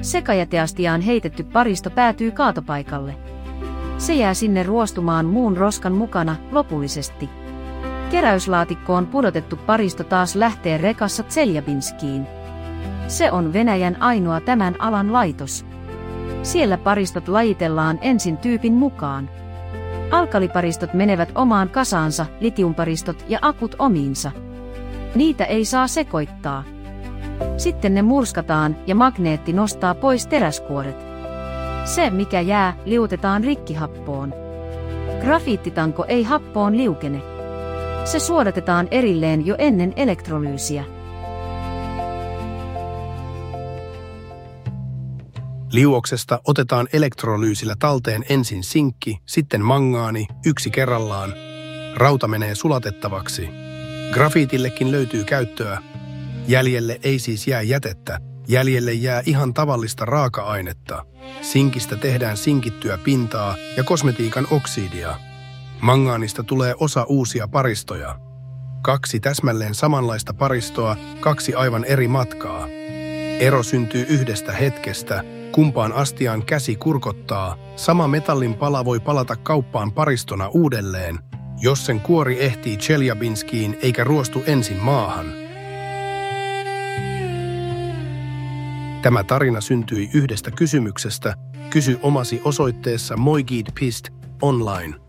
Sekajäteastiaan heitetty paristo päätyy kaatopaikalle. Se jää sinne ruostumaan muun roskan mukana lopullisesti. Keräyslaatikkoon pudotettu paristo taas lähtee rekassa Tseljabinskiin. Se on Venäjän ainoa tämän alan laitos. Siellä paristot lajitellaan ensin tyypin mukaan. Alkaliparistot menevät omaan kasaansa, litiumparistot ja akut omiinsa. Niitä ei saa sekoittaa. Sitten ne murskataan ja magneetti nostaa pois teräskuoret. Se, mikä jää, liutetaan rikkihappoon. Grafiittitanko ei happoon liukene. Se suodatetaan erilleen jo ennen elektrolyysiä. Liuoksesta otetaan elektrolyysillä talteen ensin sinkki, sitten mangaani, yksi kerrallaan. Rauta menee sulatettavaksi. Grafiitillekin löytyy käyttöä. Jäljelle ei siis jää jätettä, jäljelle jää ihan tavallista raaka-ainetta. Sinkistä tehdään sinkittyä pintaa ja kosmetiikan oksidia. Mangaanista tulee osa uusia paristoja. 2 täsmälleen samanlaista paristoa, 2 aivan eri matkaa. Ero syntyy yhdestä hetkestä, kumpaan astiaan käsi kurkottaa. Sama metallin pala voi palata kauppaan paristona uudelleen, jos sen kuori ehtii Tseljabinskiin eikä ruostu ensin maahan. Tämä tarina syntyi yhdestä kysymyksestä. Kysy omasi osoitteessa moigid.online.